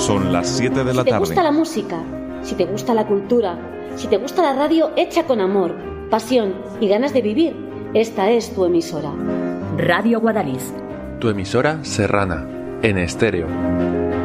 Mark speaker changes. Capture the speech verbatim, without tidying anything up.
Speaker 1: Son las siete de la tarde.
Speaker 2: Si te gusta la música, si te gusta la cultura, si te gusta la radio hecha con amor, pasión y ganas de vivir, esta es tu emisora.
Speaker 3: Radio Guadalix.
Speaker 4: Tu emisora serrana, en estéreo.